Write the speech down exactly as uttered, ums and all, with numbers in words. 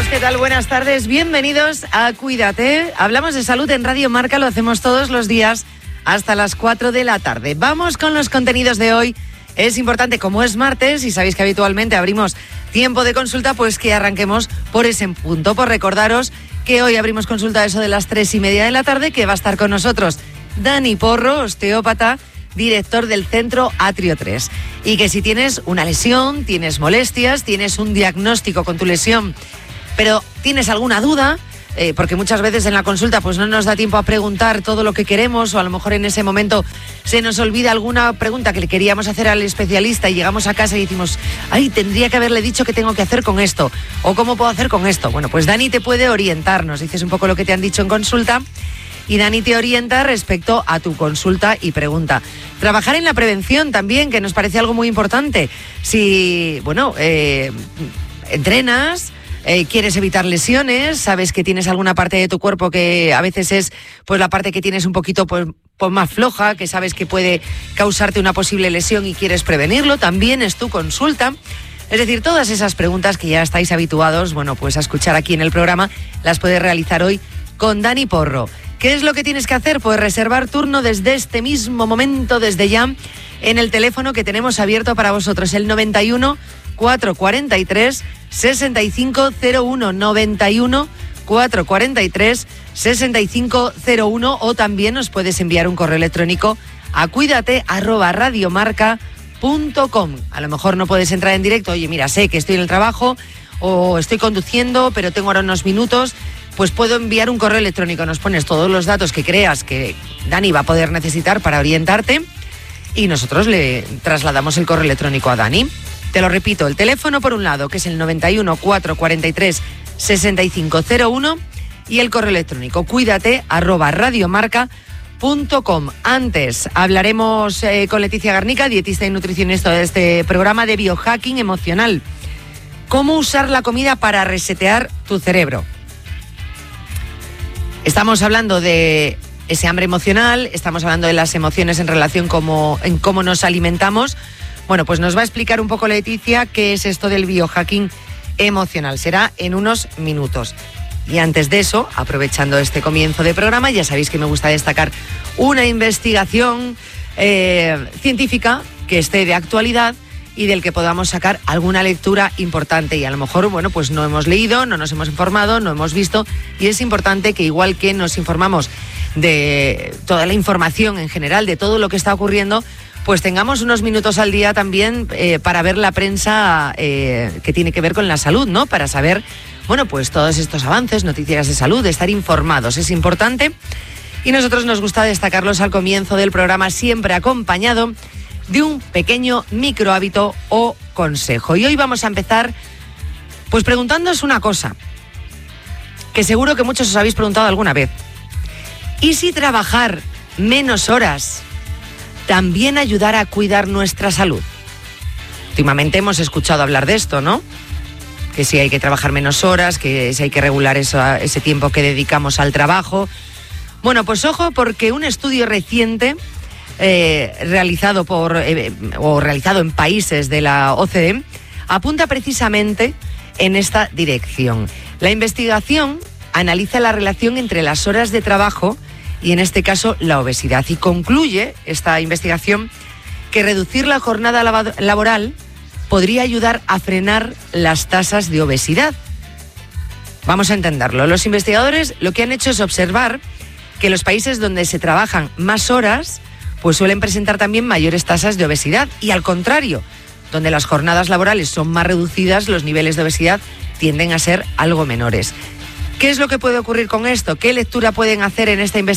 todos, ¿qué tal? Buenas tardes, bienvenidos a Cuídate. Hablamos de salud en Radio Marca, lo hacemos todos los días hasta las cuatro de la tarde. Vamos con los contenidos de hoy. Es importante, como es martes y sabéis que habitualmente abrimos tiempo de consulta, pues que arranquemos por ese punto, por recordaros que hoy abrimos consulta a eso de las tres y media de la tarde, que va a estar con nosotros Dani Porro, osteópata, director del Centro Atrio tres. Y que si tienes una lesión, tienes molestias, tienes un diagnóstico con tu lesión, pero tienes alguna duda, eh, porque muchas veces en la consulta pues no nos da tiempo a preguntar todo lo que queremos, o a lo mejor en ese momento se nos olvida alguna pregunta que le queríamos hacer al especialista y llegamos a casa y decimos, ay, tendría que haberle dicho qué tengo que hacer con esto, o cómo puedo hacer con esto. Bueno, pues Dani te puede orientar, nos dices un poco lo que te han dicho en consulta, y Dani te orienta respecto a tu consulta y pregunta. Trabajar en la prevención también, que nos parece algo muy importante. Si, bueno, eh, entrenas, eh, quieres evitar lesiones, sabes que tienes alguna parte de tu cuerpo que a veces es pues la parte que tienes un poquito pues, pues más floja, que sabes que puede causarte una posible lesión y quieres prevenirlo, también es tu consulta. Es decir, todas esas preguntas que ya estáis habituados, bueno, pues a escuchar aquí en el programa, las puedes realizar hoy con Dani Porro. ¿Qué es lo que tienes que hacer? Pues reservar turno desde este mismo momento, desde ya, en el teléfono que tenemos abierto para vosotros, el noventa y uno, cuatrocientos cuarenta y tres, sesenta y cinco cero uno, noventa y uno, cuatrocientos cuarenta y tres, sesenta y cinco cero uno, o también nos puedes enviar un correo electrónico a cuídate arroba radiomarca punto com. A lo mejor no puedes entrar en directo, oye, mira, sé que estoy en el trabajo o estoy conduciendo, pero tengo ahora unos minutos, pues puedo enviar un correo electrónico, nos pones todos los datos que creas que Dani va a poder necesitar para orientarte y nosotros le trasladamos el correo electrónico a Dani. Te lo repito, el teléfono por un lado, que es el noventa y uno, cuatrocientos cuarenta y tres, sesenta y cinco cero uno, y el correo electrónico cuídate arroba radiomarca punto com. Antes hablaremos eh, con Leticia Garnica, dietista y nutricionista de este programa, de biohacking emocional. ¿Cómo usar la comida para resetear tu cerebro? Estamos hablando de ese hambre emocional, estamos hablando de las emociones en relación como, en cómo nos alimentamos. Bueno, pues nos va a explicar un poco Leticia qué es esto del biohacking emocional. Será en unos minutos. Y antes de eso, aprovechando este comienzo de programa, ya sabéis que me gusta destacar una investigación eh, científica que esté de actualidad y del que podamos sacar alguna lectura importante. Y a lo mejor, bueno, pues no hemos leído, no nos hemos informado, no hemos visto, y es importante que igual que nos informamos de toda la información en general, de todo lo que está ocurriendo, pues tengamos unos minutos al día también eh, para ver la prensa eh, que tiene que ver con la salud, ¿no? Para saber, bueno, pues todos estos avances, noticias de salud, de estar informados, es importante. Y nosotros nos gusta destacarlos al comienzo del programa, siempre acompañado de un pequeño micro hábito o consejo. Y hoy vamos a empezar pues preguntándoos una cosa que seguro que muchos os habéis preguntado alguna vez. ¿Y si trabajar menos horas también ayudara a cuidar nuestra salud? Últimamente hemos escuchado hablar de esto, ¿no? Que si hay que trabajar menos horas, que si hay que regular eso, ese tiempo que dedicamos al trabajo. Bueno, pues ojo, porque un estudio reciente Eh, realizado por eh, o realizado en países de la O C D E apunta precisamente en esta dirección. La investigación analiza la relación entre las horas de trabajo y en este caso la obesidad, y concluye esta investigación que reducir la jornada laboral podría ayudar a frenar las tasas de obesidad. Vamos a entenderlo. Los investigadores lo que han hecho es observar que los países donde se trabajan más horas pues suelen presentar también mayores tasas de obesidad, y al contrario, donde las jornadas laborales son más reducidas, los niveles de obesidad tienden a ser algo menores. ¿Qué es lo que puede ocurrir con esto? ¿Qué lectura pueden hacer en esta investigación?